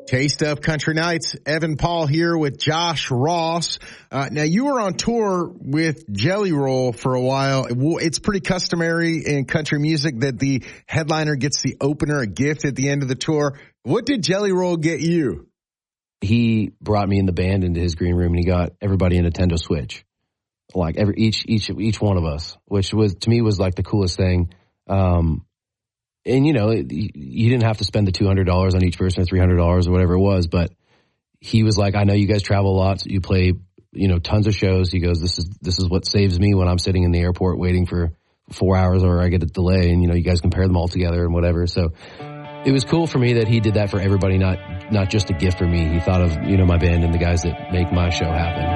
Taste of Country Nights. Evan Paul here with Josh Ross. Now, you were on tour with Jelly Roll for a while. It's pretty customary in country music that the headliner gets the opener, a gift at the end of the tour. What did Jelly Roll get you? He brought me in the band into his green room, and he got everybody a Nintendo Switch, like each one of us, which was, to me, was like the coolest thing. And, you know, you didn't have to spend the $200 on each person or $300 or whatever it was. But he was like, I know you guys travel a lot. So you play, you know, tons of shows. He goes, this is what saves me when I'm sitting in the airport waiting for 4 hours or I get a delay. And, you know, you guys compare them all together and whatever. So it was cool for me that he did that for everybody, not just a gift for me. He thought of, you know, my band and the guys that make my show happen.